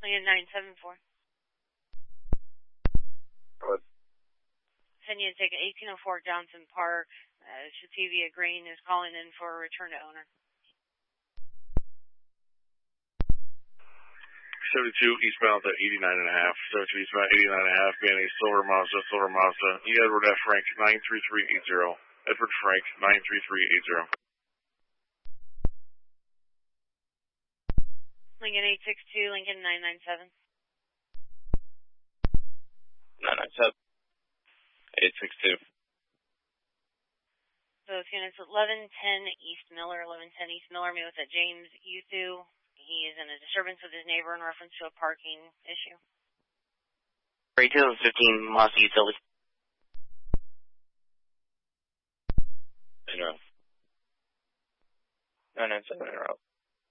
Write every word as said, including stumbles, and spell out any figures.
Lincoln nine seven four. Good. Send you to take eighteen oh four Johnson Park. Uh, Shativia Green is calling in for a return to owner. seventy-two eastbound to eighty-nine and a half. seventy-two eastbound, eighty-nine and a half. Manny, Silver Mazda, Silver Mazda. E. Edward F. Frank, nine three three eight zero. Edward Frank, nine three three eight zero. Lincoln eight six two, Lincoln nine nine seven. nine nine seven. eight six two. Both units eleven ten East Miller, eleven ten East Miller, me with a James Uthu. He is in a disturbance with his neighbor in reference to a parking issue. two fifteen Mazda Utility. In route. nine nine seven in route.